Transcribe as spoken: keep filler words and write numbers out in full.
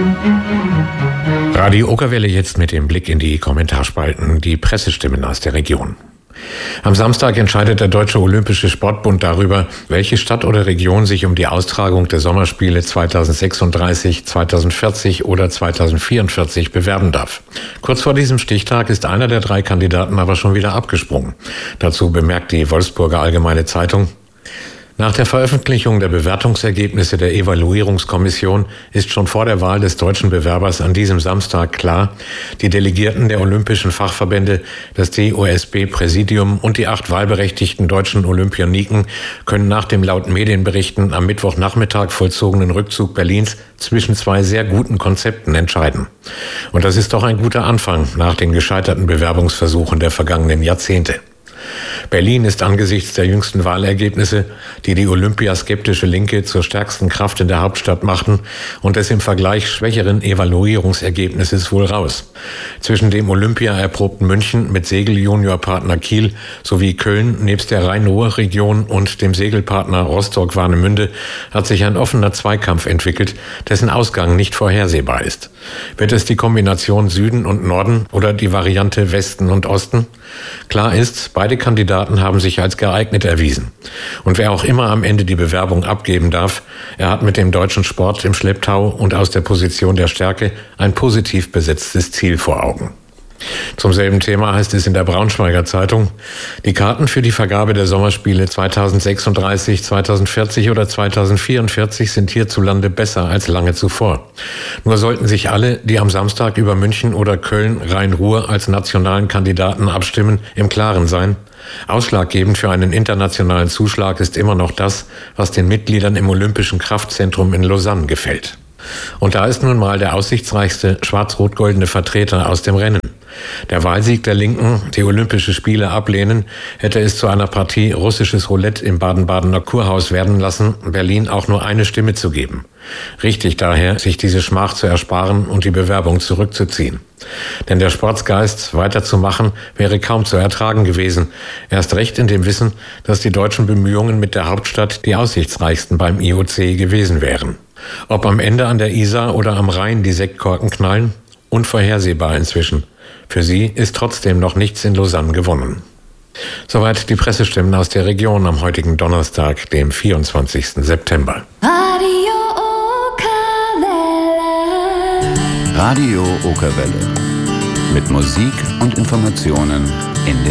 Radio Okerwelle jetzt mit dem Blick in die Kommentarspalten, die Pressestimmen aus der Region. Am Samstag entscheidet der Deutsche Olympische Sportbund darüber, welche Stadt oder Region sich um die Austragung der Sommerspiele zweitausendsechsunddreißig, zweitausendvierzig oder zweitausendvierundvierzig bewerben darf. Kurz vor diesem Stichtag ist einer der drei Kandidaten aber schon wieder abgesprungen. Dazu bemerkt die Wolfsburger Allgemeine Zeitung: Nach der Veröffentlichung der Bewertungsergebnisse der Evaluierungskommission ist schon vor der Wahl des deutschen Bewerbers an diesem Samstag klar, die Delegierten der olympischen Fachverbände, das D O S B-Präsidium und die acht wahlberechtigten deutschen Olympioniken können nach dem laut Medienberichten am Mittwochnachmittag vollzogenen Rückzug Berlins zwischen zwei sehr guten Konzepten entscheiden. Und das ist doch ein guter Anfang nach den gescheiterten Bewerbungsversuchen der vergangenen Jahrzehnte. Berlin ist angesichts der jüngsten Wahlergebnisse, die die olympiaskeptische Linke zur stärksten Kraft in der Hauptstadt machten, und des im Vergleich schwächeren Evaluierungsergebnisses wohl raus. Zwischen dem Olympia-erprobten München mit Segel-Junior-Partner Kiel sowie Köln nebst der Rhein-Ruhr-Region und dem Segelpartner Rostock-Warnemünde hat sich ein offener Zweikampf entwickelt, dessen Ausgang nicht vorhersehbar ist. Wird es die Kombination Süden und Norden oder die Variante Westen und Osten? Klar ist, beide Kandidaten haben sich als geeignet erwiesen. Und wer auch immer am Ende die Bewerbung abgeben darf, er hat mit dem deutschen Sport im Schlepptau und aus der Position der Stärke ein positiv besetztes Ziel vor Augen. Zum selben Thema heißt es in der Braunschweiger Zeitung: Die Karten für die Vergabe der Sommerspiele zweitausendsechsunddreißig, zweitausendvierzig oder zweitausendvierundvierzig sind hierzulande besser als lange zuvor. Nur sollten sich alle, die am Samstag über München oder Köln Rhein-Ruhr als nationalen Kandidaten abstimmen, im Klaren sein: Ausschlaggebend für einen internationalen Zuschlag ist immer noch das, was den Mitgliedern im Olympischen Kraftzentrum in Lausanne gefällt. Und da ist nun mal der aussichtsreichste schwarz-rot-goldene Vertreter aus dem Rennen. Der Wahlsieg der Linken, die Olympische Spiele ablehnen, hätte es zu einer Partie russisches Roulette im Baden-Badener Kurhaus werden lassen, Berlin auch nur eine Stimme zu geben. Richtig daher, sich diese Schmach zu ersparen und die Bewerbung zurückzuziehen. Denn der Sportsgeist, weiterzumachen, wäre kaum zu ertragen gewesen. Erst recht in dem Wissen, dass die deutschen Bemühungen mit der Hauptstadt die aussichtsreichsten beim I O C gewesen wären. Ob am Ende an der Isar oder am Rhein die Sektkorken knallen? Unvorhersehbar inzwischen. Für sie ist trotzdem noch nichts in Lausanne gewonnen. Soweit die Pressestimmen aus der Region am heutigen Donnerstag, dem vierundzwanzigsten September. Radio Okerwelle. Radio Okerwelle. Mit Musik und Informationen in der